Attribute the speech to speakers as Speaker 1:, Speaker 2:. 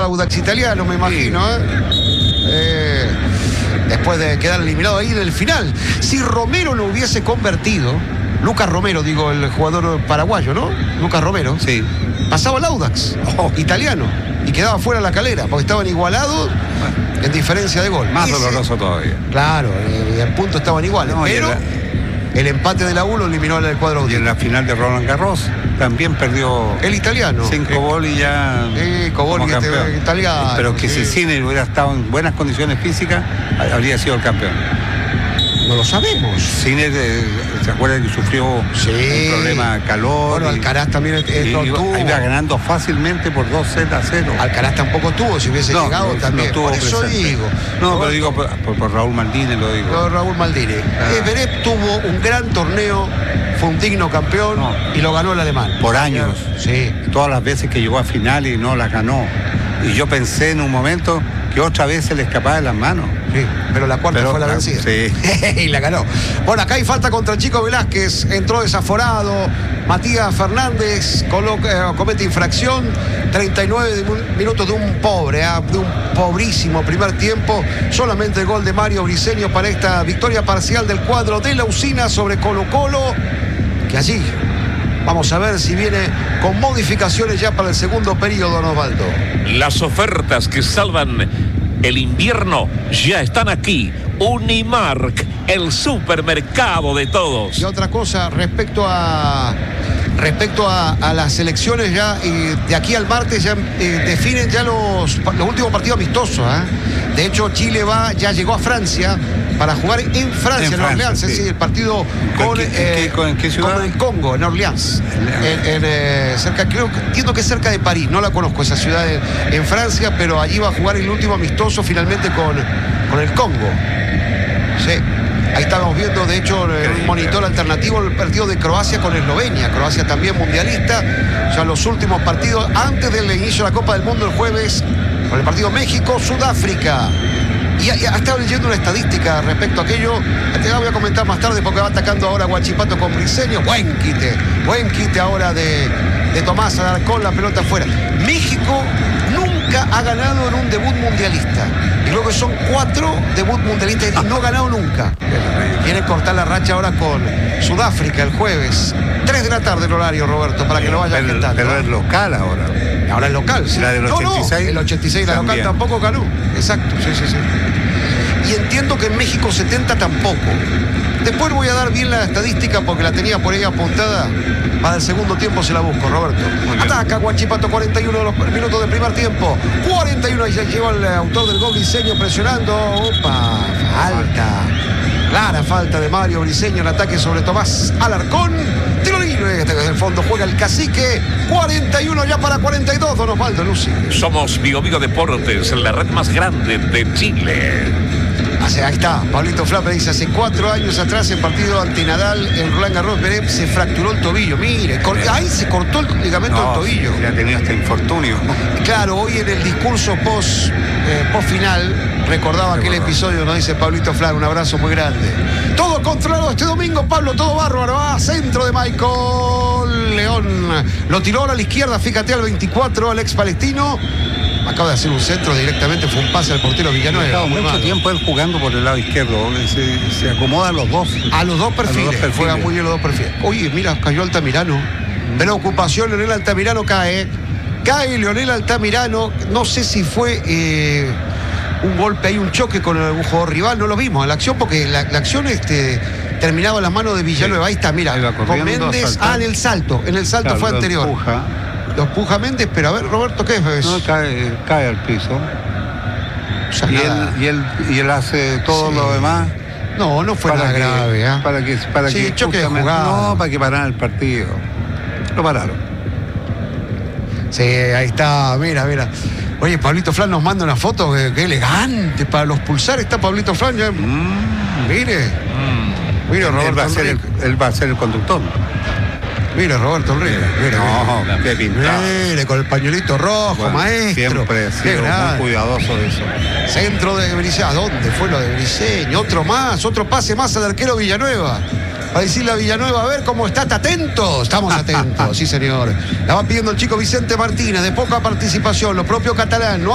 Speaker 1: Audax Italiano, me imagino, después de quedar eliminado ahí en el final. Si Romero lo hubiese convertido, Lucas Romero, digo, el jugador paraguayo, ¿no? Lucas Romero.
Speaker 2: Sí.
Speaker 1: Pasaba el Audax Italiano y quedaba fuera La Calera, porque estaban igualados en diferencia de gol.
Speaker 2: Más doloroso todavía.
Speaker 1: Claro, en punto estaban iguales,
Speaker 2: No,
Speaker 1: pero el empate de la U lo eliminó el cuadro
Speaker 2: Y
Speaker 1: Audax.
Speaker 2: en la final de Roland Garros también perdió
Speaker 1: El italiano.
Speaker 2: 5 goles y ya
Speaker 1: Coboli,
Speaker 2: como campeón.
Speaker 1: italiano.
Speaker 2: Pero que si Sinner hubiera estado en buenas condiciones físicas, habría sido el campeón.
Speaker 1: No lo sabemos.
Speaker 2: Sinner, ¿se acuerdan que sufrió un problema de calor?
Speaker 1: Bueno, Alcaraz también no tuvo.
Speaker 2: Iba ganando fácilmente por 2-0.
Speaker 1: Alcaraz tampoco tuvo, si hubiese llegado también.
Speaker 2: Tuvo
Speaker 1: por eso
Speaker 2: presente.
Speaker 1: digo.
Speaker 2: No, pero digo por Raúl Maldini, lo digo.
Speaker 1: No, Raúl Maldini. Zverev tuvo un gran torneo, fue un digno campeón y lo ganó el alemán.
Speaker 2: Por años.
Speaker 1: Sí.
Speaker 2: Todas las veces que llegó a final y no la ganó. Y yo pensé en un momento que otra vez se le escapaba de las manos.
Speaker 1: Sí, pero la cuarta fue la vencida.
Speaker 2: Sí.
Speaker 1: Y la ganó. Bueno, acá hay falta contra el Chico Velázquez. Entró desaforado. Matías Fernández comete infracción. 39 minutos de un pobre, de un pobrísimo primer tiempo. Solamente el gol de Mario Briceño para esta victoria parcial del cuadro de la Usina sobre Colo-Colo. Que allí vamos a ver si viene con modificaciones ya para el segundo periodo, don Osvaldo.
Speaker 3: Las ofertas que salvan el invierno ya están aquí. Unimark, el supermercado de todos.
Speaker 1: Y otra cosa, respecto a las elecciones ya, de aquí al martes ya definen ya los últimos partidos amistosos. De hecho, Chile ya llegó a Francia para jugar en Francia, en Orleans. Sí. Es decir, el partido
Speaker 2: ¿En qué ciudad?
Speaker 1: con el Congo, en Orleans. Entiendo que es cerca de París, no la conozco esa ciudad en Francia, pero allí va a jugar el último amistoso finalmente con el Congo. Sí. Ahí estábamos viendo, de hecho, un monitor alternativo, el partido de Croacia con Eslovenia. Croacia también mundialista. Ya los últimos partidos antes del inicio de la Copa del Mundo el jueves, con el partido México-Sudáfrica. Y estaba leyendo una estadística respecto a aquello. Te la voy a comentar más tarde porque va atacando ahora Huachipato con Briceño. Buen quite ahora de Tomás Alarcón, la pelota afuera. México nunca ha ganado en un debut mundialista. Y luego son 4 debut mundialistas y no ha ganado nunca. Quiere cortar la racha ahora con Sudáfrica el jueves. 3 de la tarde el horario, Roberto, para que lo vayan cantando.
Speaker 2: Pero es local ahora.
Speaker 1: Ahora es local, sí.
Speaker 2: La del 86.
Speaker 1: El 86 la local tampoco ganó. Exacto, sí. Y entiendo que en México 70 tampoco. Después voy a dar bien la estadística porque la tenía por ahí apuntada. Para el segundo tiempo se la busco, Roberto. Ataca Huachipato, 41 de los minutos del primer tiempo. 41, ahí ya llegó el autor del gol, Briceño, presionando. Opa, falta. Clara falta de Mario Briceño en ataque sobre Tomás Alarcón. Tiro libre, desde el fondo juega el Cacique. 41 ya para 42, don Osvaldo Lucy.
Speaker 3: Somos Bio Deportes, la red más grande de Chile.
Speaker 1: Ahí está, Pablito Flap dice, hace 4 años atrás en partido ante Nadal en Roland Garros, Zverev se fracturó el tobillo. Mire, ahí se cortó el ligamento del tobillo.
Speaker 2: Ya tenía este infortunio.
Speaker 1: Claro, hoy en el discurso post final recordaba aquel episodio, nos dice Pablito Flap, un abrazo muy grande. Todo controlado este domingo, Pablo, todo bárbaro. Centro de Michael León. Lo tiró ahora a la izquierda, fíjate, al 24, al ex palestino. Acaba de hacer un centro directamente, fue un pase al portero Villanueva.
Speaker 2: Ha estado mucho tiempo él jugando por el lado izquierdo, se acomoda a los dos.
Speaker 1: A los dos perfiles. Juega muy bien los dos perfiles. Oye, mira, cayó Altamirano. Preocupación, Leonel Altamirano cae. Cae Leonel Altamirano. No sé si fue un golpe, hay un choque con algún jugador rival, no lo vimos en la acción, porque la acción terminaba en las manos de Villanueva. Ahí está, mira, con Méndez. En el salto claro, fue anterior. Lo empuja Méndez, pero a ver, Roberto, ¿qué es eso?
Speaker 2: No, cae al piso.
Speaker 1: O sea,
Speaker 2: y él hace todo lo demás.
Speaker 1: No fue nada grave.
Speaker 2: Para que
Speaker 1: choque de jugada.
Speaker 2: No, para que pararan el partido. Lo pararon.
Speaker 1: Sí, ahí está, mira. Oye, Pablito Flan nos manda una foto, qué elegante, para los pulsares está Pablito Flan. Mire, Roberto.
Speaker 2: Él va a ser el conductor.
Speaker 1: Mire, Roberto Enrique.
Speaker 2: No, qué pintado.
Speaker 1: Mire, con el pañuelito rojo, bueno, maestro.
Speaker 2: Siempre ha sido muy cuidadoso de eso.
Speaker 1: Centro de Briceño. ¿A dónde fue lo de Briceño? Otro pase más al arquero Villanueva. Para decirle a Villanueva, a ver cómo está atento. Estamos atentos, sí, señor. La va pidiendo el chico Vicente Martínez, de poca participación, lo propio Catalán. No